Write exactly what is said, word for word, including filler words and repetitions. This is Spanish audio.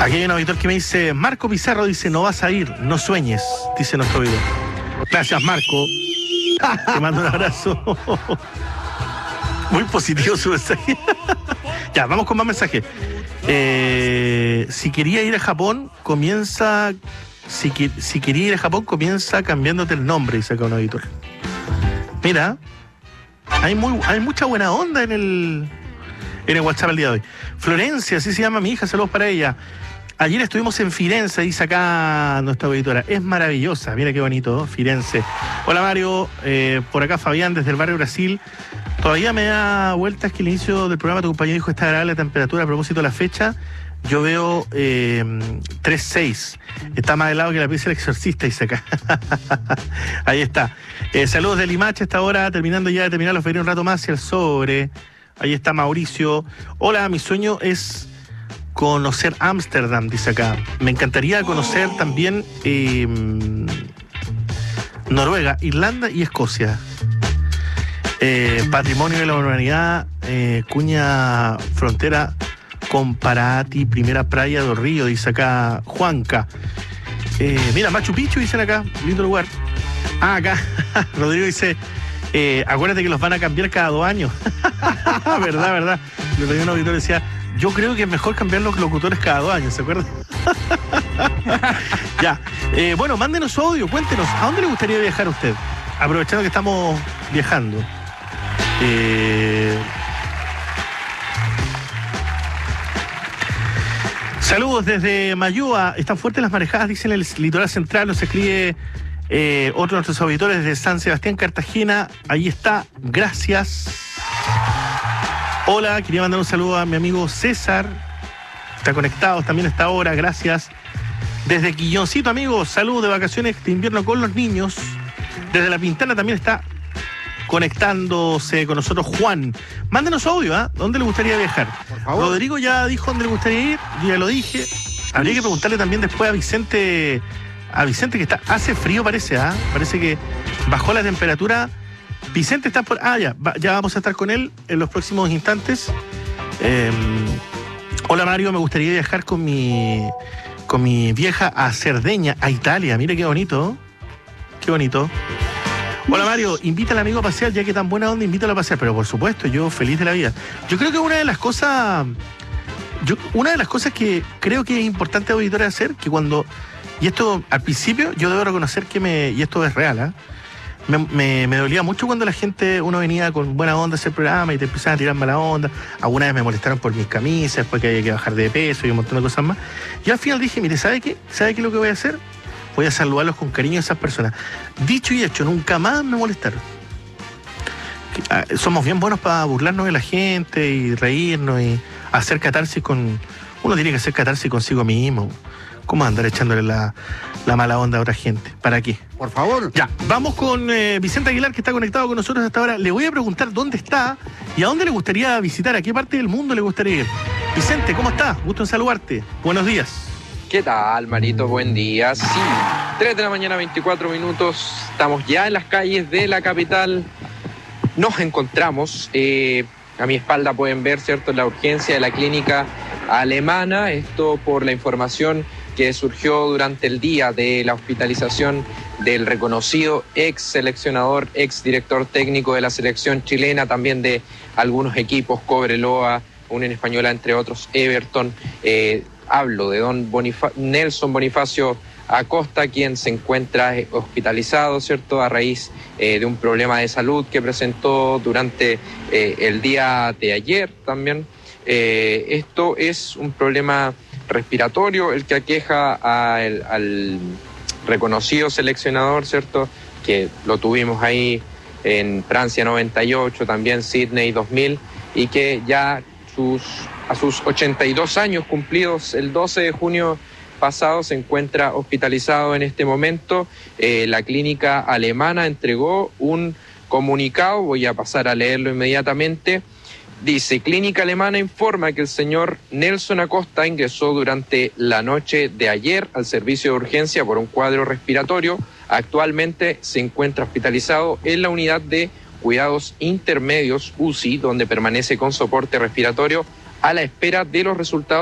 Aquí hay un auditor que me dice, Marco Pizarro dice, no vas a ir, no sueñes, dice nuestro auditor. Gracias, Marco. Te mando un abrazo. Muy positivo su mensaje. Ya, vamos con más mensajes. Eh, si quería ir a Japón, comienza... Si, que, si quería ir a Japón, comienza cambiándote el nombre, dice acá un auditor. Mira, hay, muy, hay mucha buena onda en el, en el WhatsApp el día de hoy. Florencia, así se llama mi hija, saludos para ella. Ayer estuvimos en Firenze, dice acá nuestra auditora. Es maravillosa, mira qué bonito, ¿no? Firenze. Hola Mario, eh, por acá Fabián desde el barrio Brasil. Todavía me da vueltas que el inicio del programa tu compañero dijo está agradable la temperatura. A propósito de la fecha, yo veo eh, tres seis. Está más helado que la pieza del exorcista, dice acá. Ahí está. Eh, saludos de Limache a esta hora, terminando ya de terminar los feriados un rato más hacia el sobre. Ahí está Mauricio. Hola, mi sueño es conocer Ámsterdam, dice acá. Me encantaría conocer también eh, Noruega, Irlanda y Escocia. Eh, patrimonio de la humanidad, eh, cuña frontera con Paraty, primera playa del río, dice acá Juanca. Eh, mira, Machu Picchu, dicen acá, lindo lugar. Ah, acá, Rodrigo dice, eh, acuérdate que los van a cambiar cada dos años. verdad, verdad. Le pedí a un auditor y decía, yo creo que es mejor cambiar los locutores cada dos años, ¿se acuerdan? Ya, eh, bueno, mándenos su audio, cuéntenos, ¿a dónde le gustaría viajar a usted? Aprovechando que estamos viajando. Eh... Saludos desde Mayúa. Están fuertes las marejadas, dicen el litoral central. Nos escribe eh, otro de nuestros auditores desde San Sebastián, Cartagena. Ahí está, gracias. Hola, quería mandar un saludo a mi amigo César. Está conectado también a esta hora, gracias. Desde Quilloncito, amigos, saludos de vacaciones de invierno con los niños. Desde La Pintana también está conectándose con nosotros Juan. Mándenos audio, ¿ah? ¿eh? ¿Dónde le gustaría viajar? Por favor. Rodrigo ya dijo dónde le gustaría ir, yo ya lo dije. Habría que preguntarle también después a Vicente, a Vicente que está, hace frío parece, ¿ah? ¿eh? Parece que bajó la temperatura. Vicente está por, ah, ya, va, ya vamos a estar con él en los próximos instantes. Eh, hola Mario, me gustaría viajar con mi, con mi vieja a Cerdeña, a Italia. Mire qué bonito, qué bonito. Hola Mario, invita al amigo a pasear, ya que tan buena onda, invítalo a pasear. Pero por supuesto, yo feliz de la vida. Yo creo que una de las cosas, yo, una de las cosas que creo que es importante, auditores, hacer, que cuando, y esto al principio, yo debo reconocer que me, y esto es real, ¿eh? me, me, me dolía mucho cuando la gente, uno venía con buena onda a hacer programa y te empezaban a tirar mala onda. Alguna vez me molestaron por mis camisas, porque había que bajar de peso y un montón de cosas más. Y al final dije, mire, ¿sabe qué? ¿Sabe qué es lo que voy a hacer? Voy a saludarlos con cariño a esas personas. Dicho y hecho, nunca más me molestaron. Somos bien buenos para burlarnos de la gente y reírnos y hacer catarsis con... Uno tiene que hacer catarsis consigo mismo. ¿Cómo andar echándole la, la mala onda a otra gente? ¿Para qué? Por favor. Ya, vamos con eh, Vicente Aguilar, que está conectado con nosotros hasta ahora. Le voy a preguntar dónde está y a dónde le gustaría visitar, a qué parte del mundo le gustaría ir. Vicente, ¿cómo estás? Gusto en saludarte. Buenos días. ¿Qué tal, Marito? Buen día. Sí, tres de la mañana, veinticuatro minutos. Estamos ya en las calles de la capital. Nos encontramos. Eh, a mi espalda pueden ver, ¿cierto?, la urgencia de la clínica alemana. Esto por la información que surgió durante el día de la hospitalización del reconocido ex seleccionador, ex director técnico de la selección chilena, también de algunos equipos, Cobreloa, Unión Española, entre otros, Everton. Eh, Hablo de don Bonif- Nelson Bonifacio Acosta, quien se encuentra hospitalizado, ¿cierto?, a raíz eh, de un problema de salud que presentó durante eh, el día de ayer también. Eh, esto es un problema respiratorio, el que aqueja a el, al reconocido seleccionador, ¿cierto?, que lo tuvimos ahí en Francia noventa y ocho, también Sydney dos mil, y que ya sus... a sus ochenta y dos años cumplidos el doce de junio pasado se encuentra hospitalizado en este momento. Eh, la clínica alemana entregó un comunicado, voy a pasar a leerlo inmediatamente. Dice, Clínica Alemana informa que el señor Nelson Acosta ingresó durante la noche de ayer al servicio de urgencia por un cuadro respiratorio. Actualmente se encuentra hospitalizado en la unidad de cuidados intermedios U C I, donde permanece con soporte respiratorio a la espera de los resultados